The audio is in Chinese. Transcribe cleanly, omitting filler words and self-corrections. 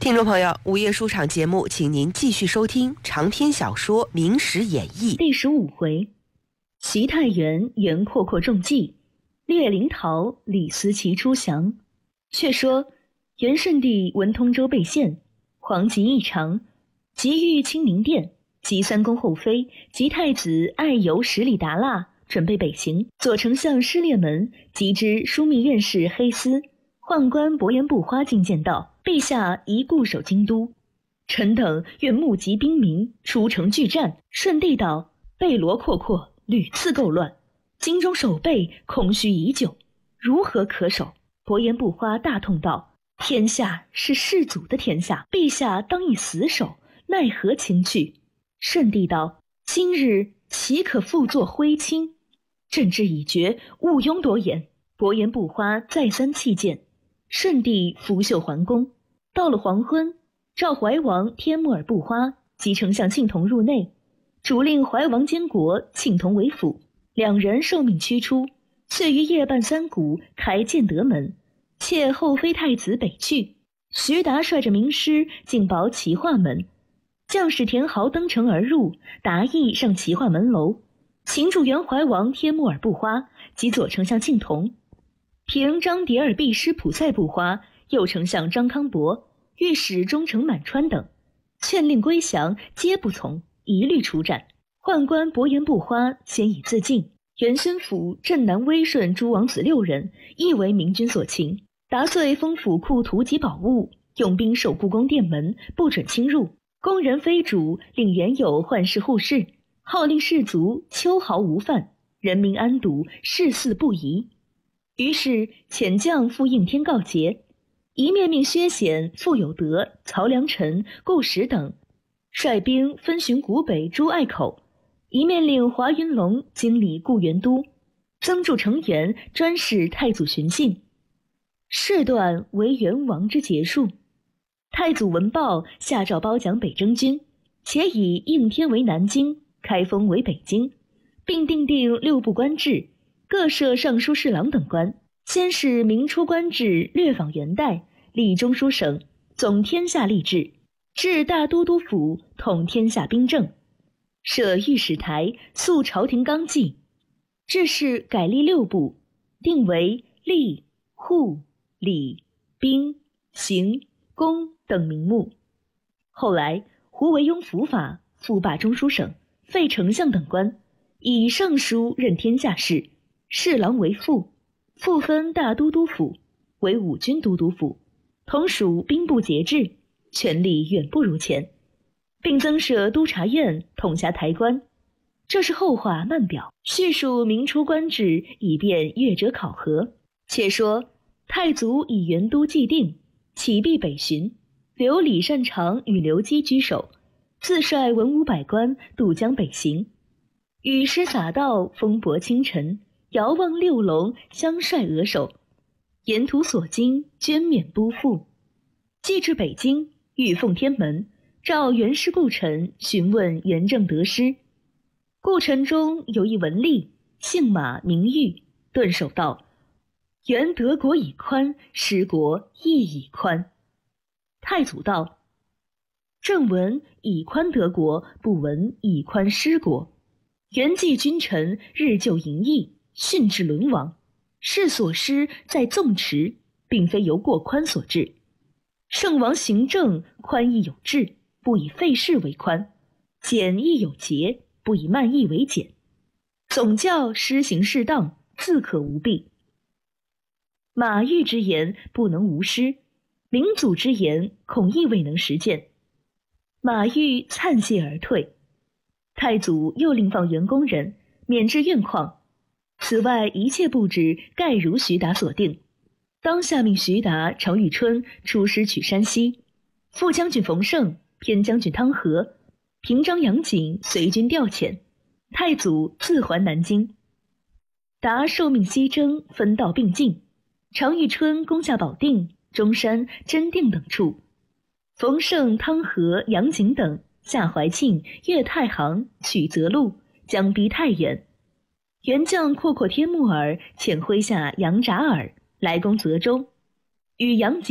听众朋友，午夜书场节目，请您继续收听长篇小说《明史演义》 第15回，袭太原袁阔阔中计，猎灵桃李思齐出降。却说元顺帝闻通州被陷，惶急异常，急谕清明殿及三宫后妃及太子爱游十里达腊准备北行。左丞相失烈门及之枢密院事黑司宦官伯颜不花进谏道：陛下宜固守京都，臣等愿募集兵民出城拒战。顺帝道：贝罗阔阔屡次构乱，京中守备空虚已久，如何可守？伯颜不花大痛道：天下是世祖的天下，陛下当以死守，奈何轻去？顺帝道：今日岂可复作徽钦？朕之已决，毋庸多言。伯颜不花再三弃谏。顺帝拂袖还宫。到了黄昏，召怀王帖木儿不花及丞相庆同入内，主令怀王监国，庆同为辅，两人受命驱出。遂于夜半三鼓开建德门，窃后妃太子北去。徐达率着名师进保齐化门，将士田豪登城而入，达意上齐化门楼，擒住元怀王帖木儿不花及左丞相庆同。平张迭尔弼师普塞不花、右丞相张康伯、御史中丞满川等，劝令归降，皆不从，一律出战。宦官伯颜不花先已自尽。元宣府镇南威顺诸王子6人，亦为明军所擒。达遂封府库图及宝物，用兵守故宫殿门，不准侵入。宫人非主，令原有宦士护士，号令士卒秋毫无犯，人民安堵，事事不疑。于是遣将赴应天告捷，一面命薛显、傅有德、曹良臣、顾实等率兵分巡古北诸隘口，一面令华云龙经理固元都，增筑成员，专事太祖巡幸。事段为元王之结束。太祖闻报，下诏褒奖北征军，且以应天为南京，开封为北京，并订定6部官制，各设尚书侍郎等官。先是明初官制略仿元代，立中书省，总天下吏治，置大都督府，统天下兵政，设御史台，肃朝廷纲纪。制式改立6部，定为吏、户、礼、兵、刑、工等名目。后来胡惟庸伏法，复罢中书省，废丞相等官，以尚书任天下事，侍郎为副，复分大都督府为5军都督府，同属兵部节制，权力远不如前，并增设督察院，统辖台官。这是后话慢表，叙述明初官制，以便阅者考核。且说太祖以元都既定，起必北巡，留李善长与刘基居守，自率文武百官渡江北行，雨师洒道，风伯清晨，遥望6龙，相率额首，沿途所经，捐免不复。既至北京，欲奉天门，召元氏故臣询问元正得失。故臣中有一文吏，姓马名玉，顿首道：元德国以宽，失国亦以宽。太祖道：正闻以宽德国，不闻以宽失国。元济君臣，日就淫逸，训至沦亡，是所失在纵弛，并非由过宽所致。圣王行政，宽亦有制，不以废事为宽；简亦有节，不以慢意为简。总教施行适当，自可无弊。马玉之言不能无失，明祖之言恐亦未能实践。马玉灿谢而退。太祖又令放元工人，免治院旷。此外一切布置，盖如徐达所定。当下命徐达、常遇春出师取山西，副将军冯胜、偏将军汤和、平章杨景随军调遣。太祖自还南京。达受命西征，分道并进。常遇春攻下保定、中山、真定等处，冯胜、汤和、杨景等下怀庆、越太行、取泽路，将逼太原。元将阔阔帖木儿遣麾下杨札尔来攻泽州，与杨景